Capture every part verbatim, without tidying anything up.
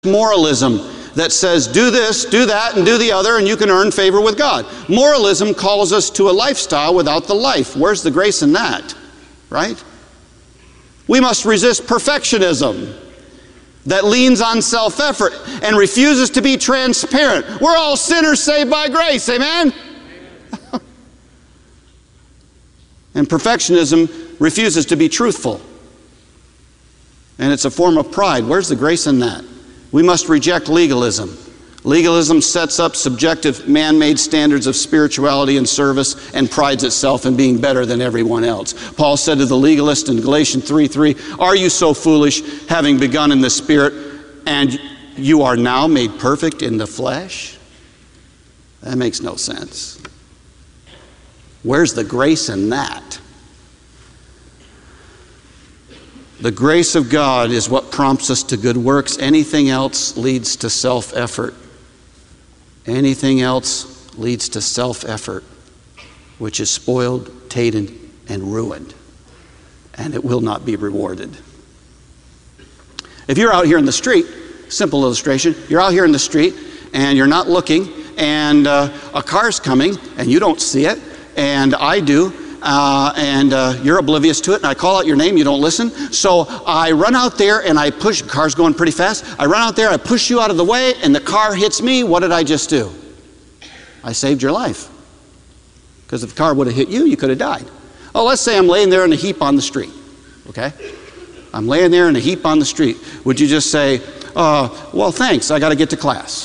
Moralism that says do this, do that, and do the other, and you can earn favor with God. Moralism calls us to a lifestyle without the life. Where's the grace in that? Right? We must resist perfectionism that leans on self-effort and refuses to be transparent. We're all sinners saved by grace, amen? And perfectionism refuses to be truthful. And it's a form of pride. Where's the grace in that? We must reject legalism. Legalism sets up subjective man-made standards of spirituality and service and prides itself in being better than everyone else. Paul said to the legalist in Galatians three three, "Are you so foolish, having begun in the Spirit, and you are now made perfect in the flesh?" That makes no sense. Where's the grace in that? The grace of God is what prompts us to good works. Anything else leads to self-effort. Anything else leads to self-effort, which is spoiled, tainted, and ruined. And it will not be rewarded. If you're out here in the street, simple illustration, you're out here in the street and you're not looking, and uh, a car's coming and you don't see it, and I do, Uh, and uh, you're oblivious to it, and I call out your name, you don't listen. So I run out there and I push, the car's going pretty fast. I run out there, I push you out of the way, and the car hits me. What did I just do? I saved your life. Because if the car would have hit you, you could have died. Oh, let's say I'm laying there in a heap on the street, okay? I'm laying there in a heap on the street. Would you just say, uh, well, thanks, I got to get to class.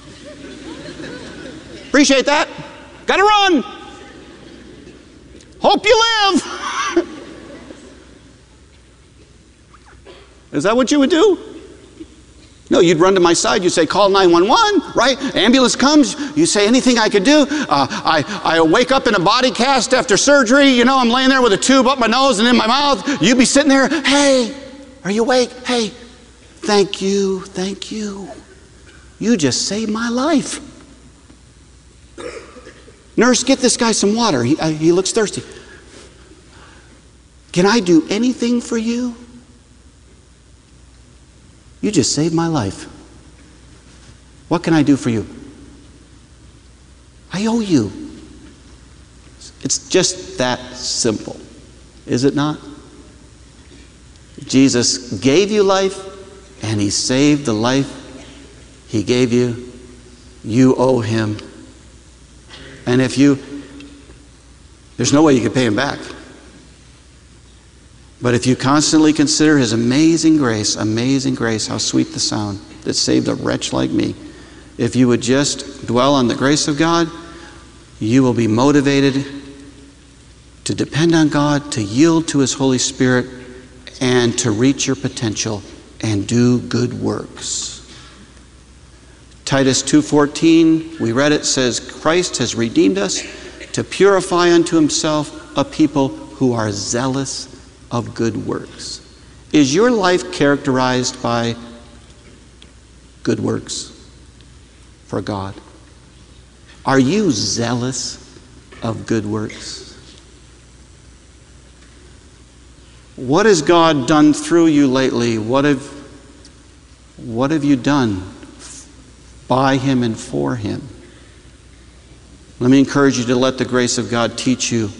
Appreciate that. Got to run. Hope you live. Is that what you would do? No, you'd run to my side. You'd say, call nine one one, right? Ambulance comes. You say, anything I could do? Uh, I, I wake up in a body cast after surgery. You know, I'm laying there with a tube up my nose and in my mouth. You'd be sitting there, hey, are you awake? Hey, thank you, thank you. You just saved my life. Nurse, get this guy some water. He, uh, he looks thirsty. Can I do anything for you? You just saved my life. What can I do for you? I owe you. It's just that simple, is it not? Jesus gave you life, and he saved the life he gave you. You owe him. And if you, there's no way you can pay him back. But if you constantly consider his amazing grace, amazing grace, how sweet the sound that saved a wretch like me, if you would just dwell on the grace of God, you will be motivated to depend on God, to yield to his Holy Spirit, and to reach your potential and do good works. Titus two fourteen, we read it, says, Christ has redeemed us to purify unto himself a people who are zealous of good works. Is your life characterized by good works for God? Are you zealous of good works? What has God done through you lately? What have, what have you done by him and for him? Let me encourage you to let the grace of God teach you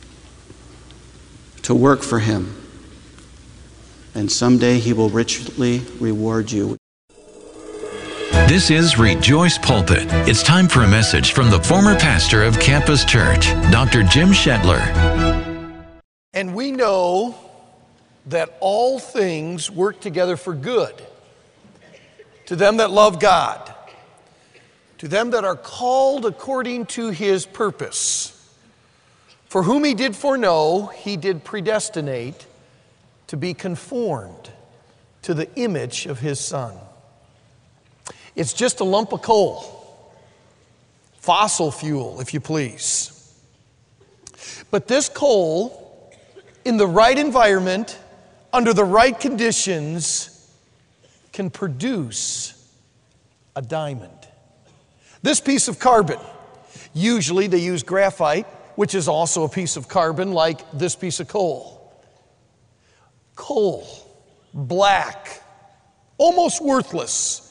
to work for him. And someday he will richly reward you. This is Rejoice Pulpit. It's time for a message from the former pastor of Campus Church, Doctor Jim Shetler. And we know that all things work together for good to them that love God, to them that are called according to his purpose. For whom he did foreknow, he did predestinate to be conformed to the image of his Son. It's just a lump of coal, fossil fuel, if you please. But this coal, in the right environment, under the right conditions, can produce a diamond. This piece of carbon, usually they use graphite, which is also a piece of carbon like this piece of coal. Coal, black, almost worthless,